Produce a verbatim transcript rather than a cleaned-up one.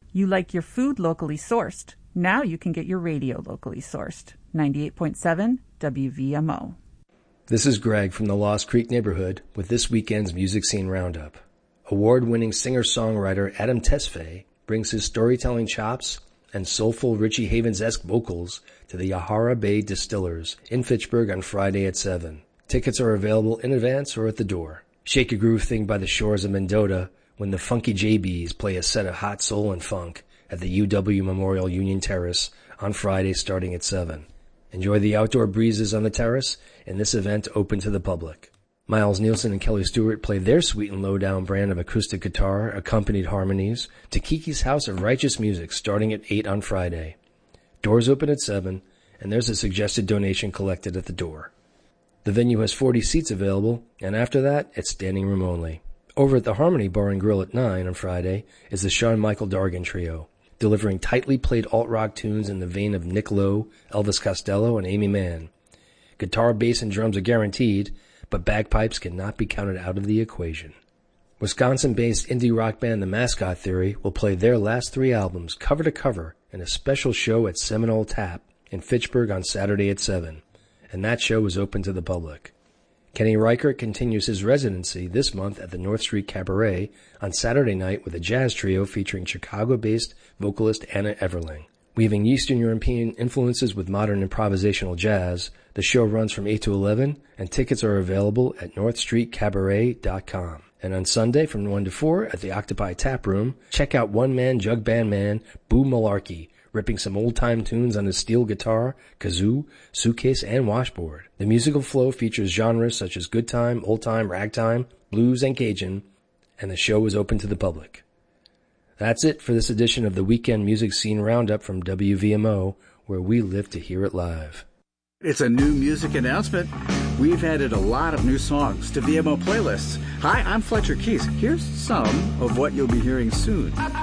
You like your food locally sourced. Now you can get your radio locally sourced. ninety-eight point seven W V M O. This is Greg from the Lost Creek neighborhood with this weekend's Music Scene Roundup. Award-winning singer-songwriter Adam Tesfaye brings his storytelling chops and soulful Richie Havens-esque vocals to the Yahara Bay Distillers in Fitchburg on Friday at seven. Tickets are available in advance or at the door. Shake a groove thing by the shores of Mendota when the Funky J Bs play a set of hot soul and funk at the U W Memorial Union Terrace on Friday starting at seven. Enjoy the outdoor breezes on the terrace and this event open to the public. Miles Nielsen and Kelly Stewart play their sweet and low-down brand of acoustic guitar accompanied harmonies to Kiki's House of Righteous Music starting at eight on Friday. Doors open at seven and there's a suggested donation collected at the door. The venue has forty seats available and after that it's standing room only. Over at the Harmony Bar and Grill at nine on Friday is the Sean Michael Dargan Trio, delivering tightly played alt-rock tunes in the vein of Nick Lowe, Elvis Costello, and Amy Mann. Guitar, bass, and drums are guaranteed, but bagpipes cannot be counted out of the equation. Wisconsin-based indie rock band The Mascot Theory will play their last three albums cover to cover in a special show at Seminole Tap in Fitchburg on Saturday at seven, and that show is open to the public. Kenny Reichert continues his residency this month at the North Street Cabaret on Saturday night with a jazz trio featuring Chicago-based vocalist Anna Everling. Weaving Eastern European influences with modern improvisational jazz, the show runs from eight to eleven, and tickets are available at north street cabaret dot com. And on Sunday from one to four at the Octopi Tap Room, check out one-man jug band man Boo Malarkey, ripping some old-time tunes on his steel guitar, kazoo, suitcase, and washboard. The musical flow features genres such as good time, old time, ragtime, blues, and Cajun, and the show is open to the public. That's it for this edition of the Weekend Music Scene Roundup from W V M O, where we live to hear it live. It's a new music announcement. We've added a lot of new songs to V M O playlists. Hi, I'm Fletcher Keys. Here's some of what you'll be hearing soon.